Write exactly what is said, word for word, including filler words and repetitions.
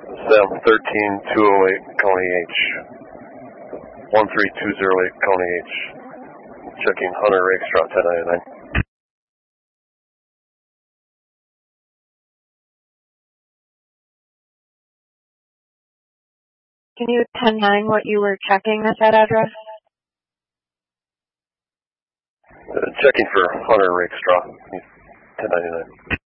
Sam thirteen two oh eight, County H. one three two zero eight, County H. Checking Hunter Rakestraw, ten ninety-nine. Can you ten nine what you were checking at that address? Uh, checking for Hunter Rakestraw, ten ninety-nine.